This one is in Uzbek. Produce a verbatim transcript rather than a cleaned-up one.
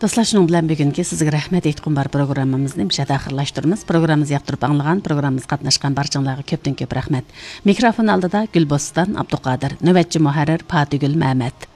Dostlar, şunun bilan bugungi sizga rahmat aytqum bar programmamizni mishada axirlashtiramiz. Programmamizni yoqtirib anglagan, programmamizga qatnashgan barchanglarga ko'pdan ko'p rahmat. Mikrofon oldida Gulboston Abduqodir, navbatchi muharrir Fatigul Mehmet.